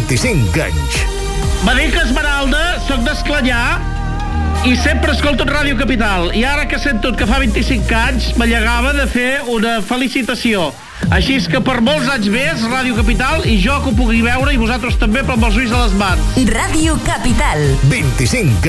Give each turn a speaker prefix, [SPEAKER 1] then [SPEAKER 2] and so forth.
[SPEAKER 1] 25 anys.
[SPEAKER 2] Me dic Esmeralda, soc d'Esclanyà i sempre escolto Ràdio Capital. I ara que sento que fa 25 anys, me llegava de fer una felicitació. Així és que per molts anys més, Ràdio Capital, i jo que ho pugui veure, i vosaltres també, però amb els ulls a les mans.
[SPEAKER 3] Ràdio Capital.
[SPEAKER 1] 25